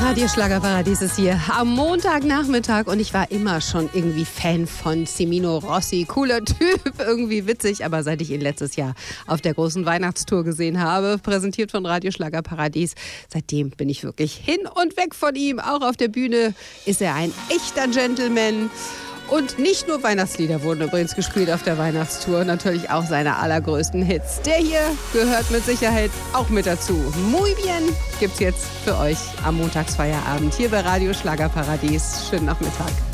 Radio Schlagerparadies ist hier am Montagnachmittag und ich war immer schon irgendwie Fan von Cimino Rossi. Cooler Typ, irgendwie witzig, aber seit ich ihn letztes Jahr auf der großen Weihnachtstour gesehen habe, präsentiert von Radio Schlagerparadies, seitdem bin ich wirklich hin und weg von ihm. Auch auf der Bühne ist er ein echter Gentleman. Und nicht nur Weihnachtslieder wurden übrigens gespielt auf der Weihnachtstour, natürlich auch seine allergrößten Hits. Der hier gehört mit Sicherheit auch mit dazu. Muy bien gibt's jetzt für euch am Montagsfeierabend hier bei Radio Schlagerparadies. Schönen Nachmittag.